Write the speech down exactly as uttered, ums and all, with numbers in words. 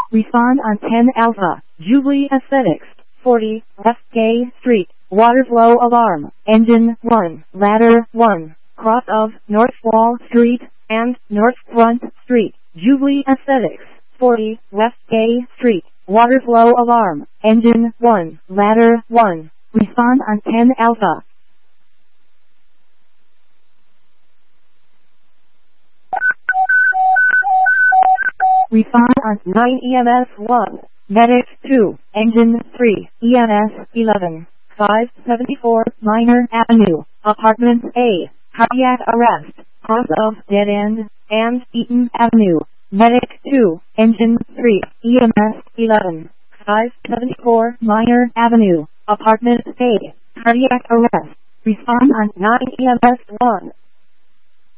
Respond on ten Alpha, Jubilee Aesthetics, forty, West Gay Street, water flow alarm, engine one, ladder one, cross of North Wall Street and North Front Street, Jubilee Aesthetics, forty, West Gay Street, water flow alarm, engine one, ladder one. Respond on ten Alpha. Respond on nine E M S one, Medic two, Engine three, E M S eleven, five seventy-four Minor Avenue, Apartment A, cardiac arrest, cross of Dead End and Eaton Avenue, Medic two, Engine three, E M S eleven, five seventy-four Minor Avenue, Apartment A, cardiac arrest. Respond on nine E M S one,